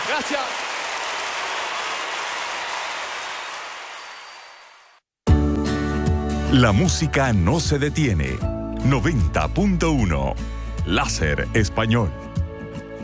Gracias. La música no se detiene. 90.1 Láser Español.